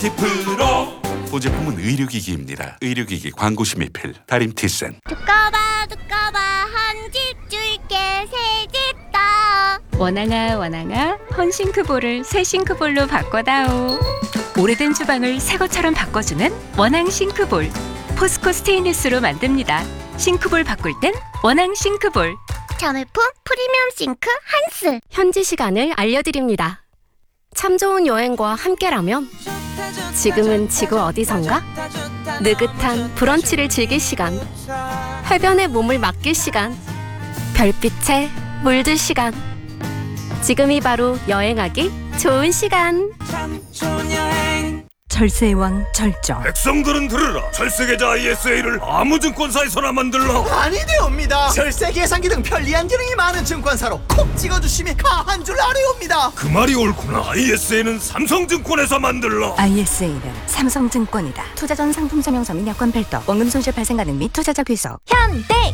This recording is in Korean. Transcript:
10% 보제품은 의료기기입니다. 의료기기 광고심의필 다림티센. 두꺼봐 한 집 줄게 새 집 더. 원앙아 원앙아 헌싱크볼을 새 싱크볼로 바꿔다오. 오래된 주방을 새 것처럼 바꿔주는 원앙 싱크볼. 포스코 스테인리스로 만듭니다. 싱크볼 바꿀 땐 원앙 싱크볼. 자매품 프리미엄 싱크 한스. 현지 시간을 알려드립니다. 참 좋은 여행과 함께라면 지금은 지구 어디선가? 느긋한 브런치를 즐길 시간, 해변에 몸을 맡길 시간, 별빛에 물들 시간. 지금이 바로 여행하기 좋은 시간. 절세의 왕 절정. 백성들은 들으라. 철세계좌 ISA를 아무 증권사에서나 만들라. 아니 되옵니다. 절세 계산기 등 편리한 기능이 많은 증권사로 콕 찍어주시면 가한 줄 아뢰옵니다. 그 말이 옳구나. ISA는 삼성증권에서 만들라. ISA는 삼성증권이다. 투자 전 상품 설명서 및 여건 별도 원금 손실 발생 가능 및 투자자 귀속. 현대